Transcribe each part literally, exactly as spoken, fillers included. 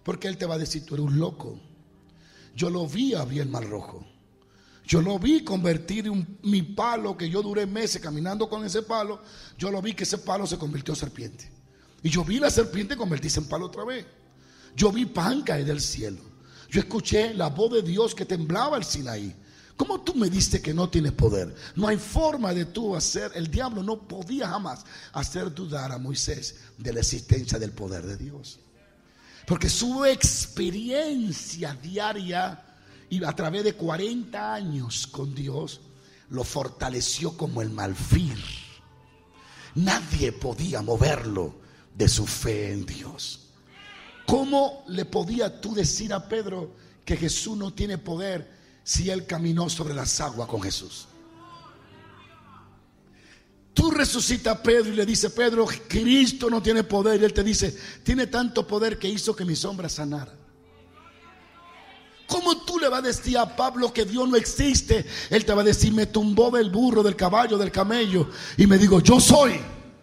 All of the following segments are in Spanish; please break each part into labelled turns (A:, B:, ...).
A: Porque él te va a decir: tú eres un loco. Yo lo vi abrir el mar rojo. Yo lo vi convertir un, mi palo, que yo duré meses caminando con ese palo. Yo lo vi que ese palo se convirtió en serpiente. Y yo vi la serpiente convertirse en palo otra vez. Yo vi pan caer del cielo. Yo escuché la voz de Dios que temblaba el Sinaí. ¿Cómo tú me diste que no tienes poder? No hay forma de tú hacer. El diablo no podía jamás hacer dudar a Moisés de la existencia del poder de Dios. Porque su experiencia diaria y a través de cuarenta años con Dios lo fortaleció como el marfil. Nadie podía moverlo de su fe en Dios. ¿Cómo le podía tú decir a Pedro que Jesús no tiene poder si él caminó sobre las aguas con Jesús? Tú resucitas a Pedro y le dices: Pedro, Cristo no tiene poder. Y él te dice: tiene tanto poder que hizo que mi sombra sanara. ¿Cómo tú le vas a decir a Pablo que Dios no existe? Él te va a decir: me tumbó del burro, del caballo, del camello y me digo: yo soy.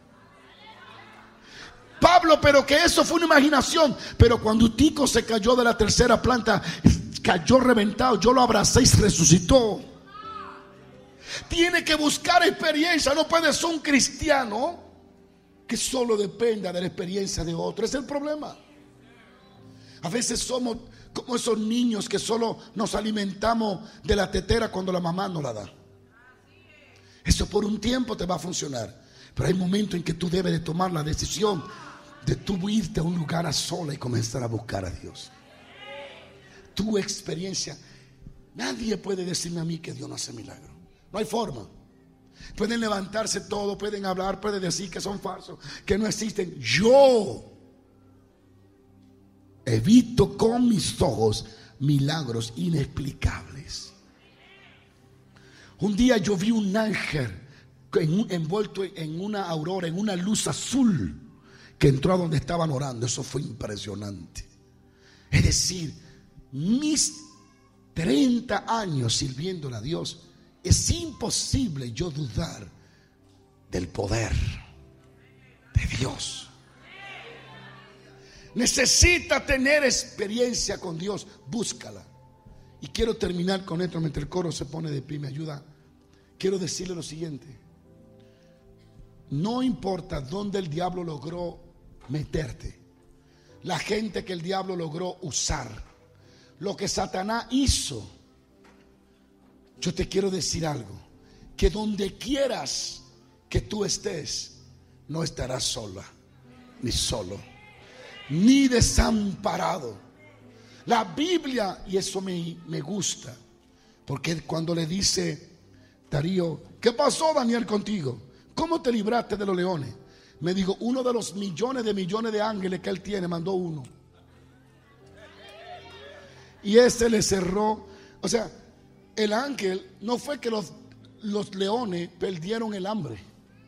A: Pablo, pero que eso fue una imaginación. Pero cuando Tico se cayó de la tercera planta, cayó reventado, yo lo abracé y resucitó. Tiene que buscar experiencia. No puede ser un cristiano que solo dependa de la experiencia de otro. Ese es el problema. A veces somos como esos niños que solo nos alimentamos de la tetera cuando la mamá nos la da. Eso por un tiempo te va a funcionar, pero hay momentos en que tú debes de tomar la decisión de tú irte a un lugar a sola y comenzar a buscar a Dios. Tu experiencia. Nadie puede decirme a mí que Dios no hace milagros. No hay forma. Pueden levantarse todo, pueden hablar, pueden decir que son falsos, que no existen. Yo he visto con mis ojos milagros inexplicables. Un día yo vi un ángel envuelto en una aurora, en una luz azul, que entró a donde estaban orando. Eso fue impresionante. Es decir, mis treinta años sirviéndole a Dios, es imposible yo dudar del poder de Dios. Necesita tener experiencia con Dios. Búscala. Y quiero terminar con esto mientras el coro se pone de pie. Me ayuda. Quiero decirle lo siguiente: no importa dónde el diablo logró meterte, la gente que el diablo logró usar, lo que Satanás hizo, yo te quiero decir algo: que donde quieras que tú estés, no estarás sola, ni solo, ni desamparado. La Biblia, y eso me, me gusta, porque cuando le dice Darío: ¿qué pasó, Daniel, contigo? ¿Cómo te libraste de los leones? Me dijo: uno de los millones de millones de ángeles que él tiene mandó uno, y ese le cerró. O sea, el ángel no fue que los, los leones perdieron el hambre,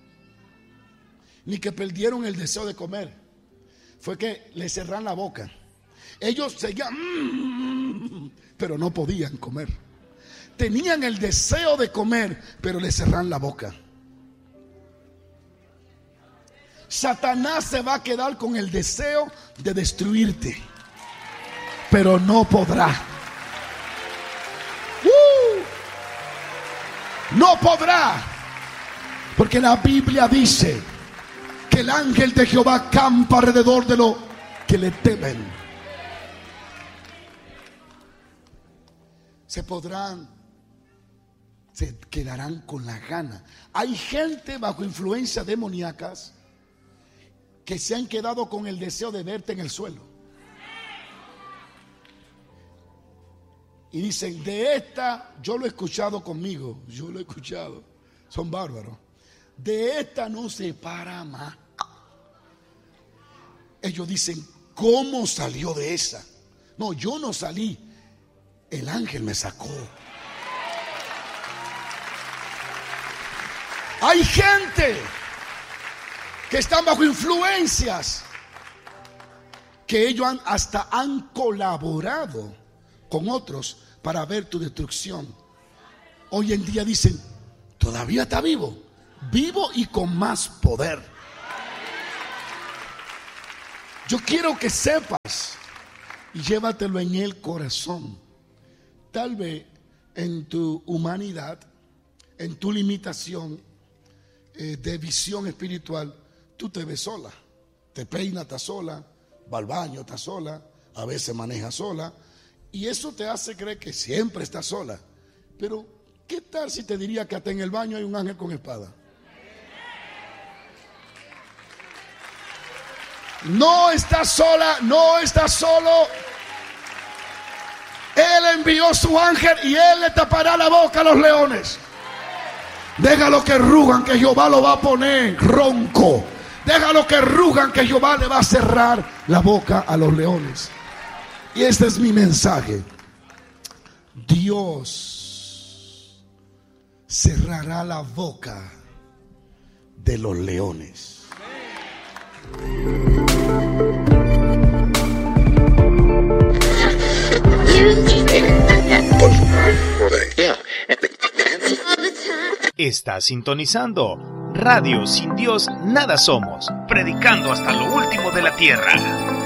A: ni que perdieron el deseo de comer. Fue que le cerraron la boca. Ellos seguían, mmm, pero no podían comer. Tenían el deseo de comer, pero le cerraron la boca. Satanás se va a quedar con el deseo de destruirte, pero no podrá. ¡Uh! No podrá, porque la Biblia dice que el ángel de Jehová campa alrededor de los que le temen. Se podrán, se quedarán con la gana. Hay gente bajo influencias demoníacas que se han quedado con el deseo de verte en el suelo. Y dicen: de esta, yo lo he escuchado conmigo, yo lo he escuchado, son bárbaros. De esta no se para más. Ellos dicen: ¿cómo salió de esa? No, yo no salí, el ángel me sacó. Hay gente que están bajo influencias, que ellos han, hasta han colaborado con otros para ver tu destrucción. Hoy en día dicen: todavía está vivo, vivo y con más poder. Yo quiero que sepas y llévatelo en el corazón. Tal vez en tu humanidad, en tu limitación eh, de visión espiritual, tú te ves sola. Te peinas, estás sola, va al baño, estás sola, a veces manejas sola. Y eso te hace creer que siempre estás sola. Pero, ¿qué tal si te diría que hasta en el baño hay un ángel con espada? No estás sola, no estás solo. Él envió su ángel y él le tapará la boca a los leones. Déjalo que rujan, que Jehová lo va a poner ronco. Déjalo que rujan, que Jehová le va a cerrar la boca a los leones. Y este es mi mensaje. Dios cerrará la boca de los leones.
B: Está sintonizando Radio Sin Dios Nada Somos, predicando hasta lo último de la tierra.